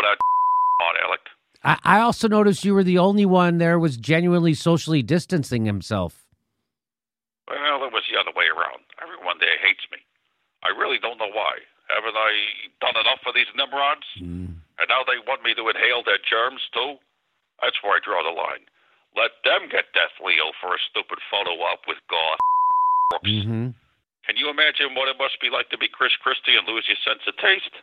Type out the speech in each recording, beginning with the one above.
that on, Alec. I also noticed you were the only one there was genuinely socially distancing himself. Well, it was the other way around. Everyone there hates me. I really don't know why. Haven't I done enough for these Nimrods? And now they want me to inhale their germs, too? That's where I draw the line. Let them get deathly ill for a stupid photo op with Gar Brooks. Mm-hmm. Can you imagine what it must be like to be Chris Christie and lose your sense of taste?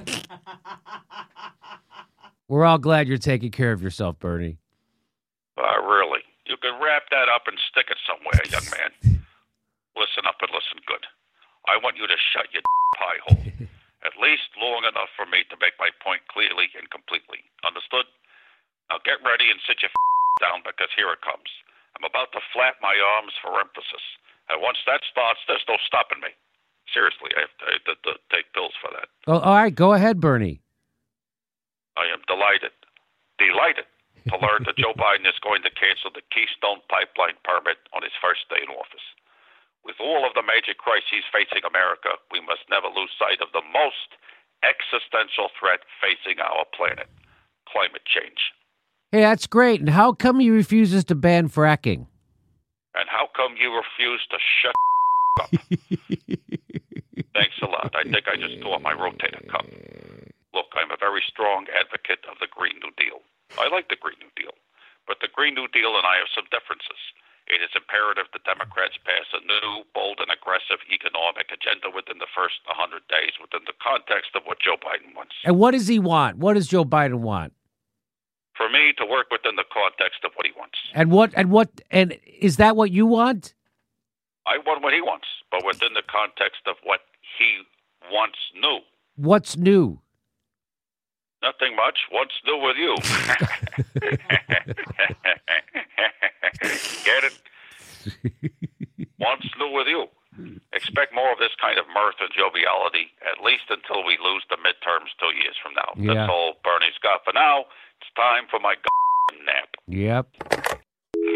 We're all glad you're taking care of yourself, Bernie. Really? You can wrap that up and stick it somewhere, young man. Listen up and listen good. I want you to shut your pie hole. At least long enough for me to make my point clearly and completely. Understood? Now get ready and sit your down because here it comes. I'm about to flap my arms for emphasis. And once that starts, there's no stopping me. Seriously, I have to take pills for that. Oh, all right, go ahead, Bernie. I am delighted to learn that Joe Biden is going to cancel the Keystone Pipeline permit on his first day in office. With all of the major crises facing America, we must never lose sight of the most existential threat facing our planet, climate change. Hey, that's great. And how come he refuses to ban fracking? And how come you refuse to shut up? Thanks a lot. I think I just tore my rotator cuff. Look, I'm a very strong advocate of the Green New Deal. I like the Green New Deal. But the Green New Deal and I have some differences. It is imperative that Democrats pass a new, bold, and aggressive economic agenda within the first 100 days within the context of what Joe Biden wants. And what does he want? What does Joe Biden want? For me to work within the context of what he wants. And is that what you want? I want what he wants, but within the context of what he wants new. What's new? Nothing much. What's new with you? Get it? What's new with you? Expect more of this kind of mirth and joviality, at least until we lose the midterms 2 years from now. Yeah. That's all Bernie's got for now. It's time for my nap. Yep.